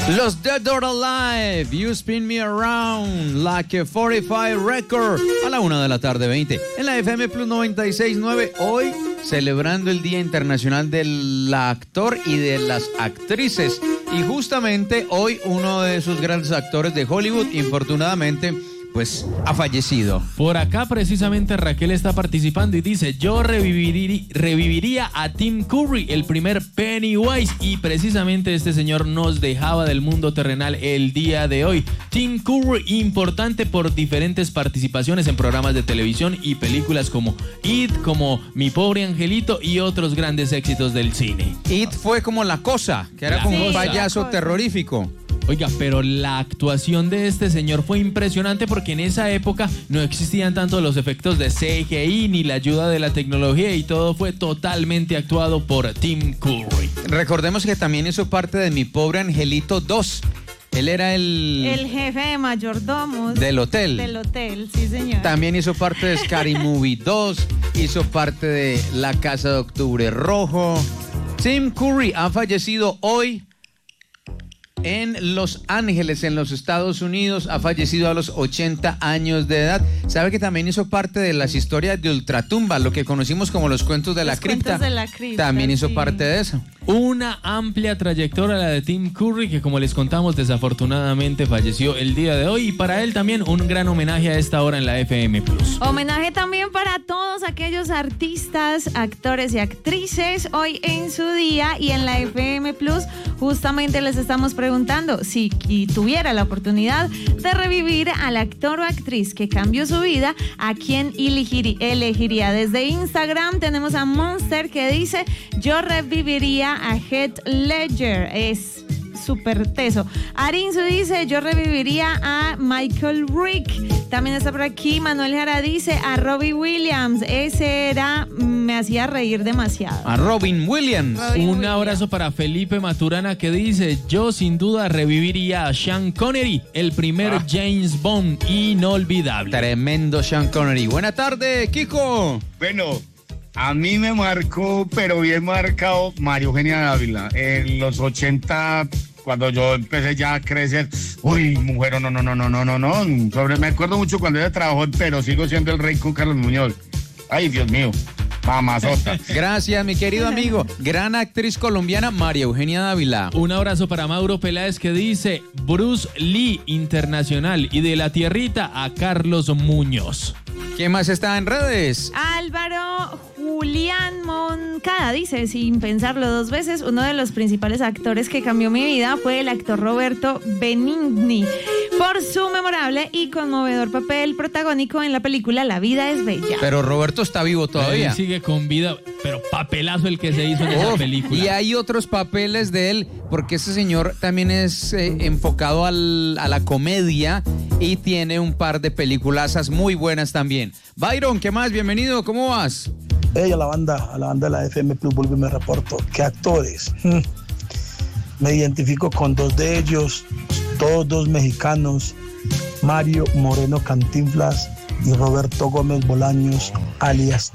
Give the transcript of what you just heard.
Los Dead or Alive, You Spin Me Around, Like a 45 Record, a la 1:20 p.m. en la FM Plus 96.9, hoy celebrando el Día Internacional del Actor y de las Actrices. Y justamente hoy uno de esos grandes actores de Hollywood, infortunadamente, pues ha fallecido. Por acá precisamente Raquel está participando y dice: yo reviviría a Tim Curry, el primer Pennywise, y precisamente este señor nos dejaba del mundo terrenal el día de hoy. Tim Curry, importante por diferentes participaciones en programas de televisión y películas como It, como Mi Pobre Angelito y otros grandes éxitos del cine. It fue como La Cosa, que era como un payaso terrorífico. Oiga, pero la actuación de este señor fue impresionante porque en esa época no existían tanto los efectos de CGI ni la ayuda de la tecnología y todo fue totalmente actuado por Tim Curry. Recordemos que también hizo parte de Mi Pobre Angelito 2. Él era el jefe de mayordomos del hotel. Del hotel, sí señor. También hizo parte de Scary Movie 2, hizo parte de La Casa de Octubre Rojo. Tim Curry ha fallecido hoy en Los Ángeles, en los Estados Unidos, ha fallecido a los 80 años de edad. ¿Sabe que también hizo parte de las historias de Ultratumba, lo que conocimos como los cuentos de la cripta? También hizo parte de eso. Una amplia trayectoria la de Tim Curry, que como les contamos, desafortunadamente falleció el día de hoy. Y para él también un gran homenaje a esta hora en la FM Plus. Homenaje también para todos aquellos artistas, actores y actrices hoy en su día. Y en la FM Plus justamente les estamos preguntando si tuviera la oportunidad de revivir al actor o actriz que cambió su vida, ¿a quién elegiría? Desde Instagram tenemos a Monster que dice: yo reviviría a Heath Ledger, es súper teso. Arinzu dice: yo reviviría a Michael Rick. También está por aquí Manuel Jara, dice a Robbie Williams, me hacía reír demasiado. A Robin Williams. Un abrazo para Felipe Maturana que dice: yo sin duda reviviría a Sean Connery, el primer James Bond inolvidable. Tremendo Sean Connery. Buena tarde, Kiko. Bueno, a mí me marcó, pero bien marcado, María Eugenia Dávila. En los 80, cuando yo empecé ya a crecer, uy, mujer, no. Me acuerdo mucho cuando ella trabajó, pero sigo siendo el rey con Carlos Muñoz. Ay, Dios mío, mamazota. Gracias, mi querido amigo. Gran actriz colombiana, María Eugenia Dávila. Un abrazo para Mauro Peláez que dice: Bruce Lee internacional, y de la tierrita a Carlos Muñoz. ¿Quién más está en redes? Álvaro Julián Moncada dice, sin pensarlo dos veces, uno de los principales actores que cambió mi vida fue el actor Roberto Benigni, por su memorable y conmovedor papel protagónico en la película La vida es bella. Pero Roberto está vivo todavía. Él sigue con vida, pero papelazo el que se hizo en esa película. Y hay otros papeles de él, porque ese señor también es enfocado a la comedia y tiene un par de peliculazas muy buenas también. Byron, ¿qué más? Bienvenido, ¿cómo vas? A la banda de la FM Plus, vuelvo y me reporto. ¿Qué actores? Me identifico con dos de ellos, todos dos mexicanos, Mario Moreno Cantinflas y Roberto Gómez Bolaños, alias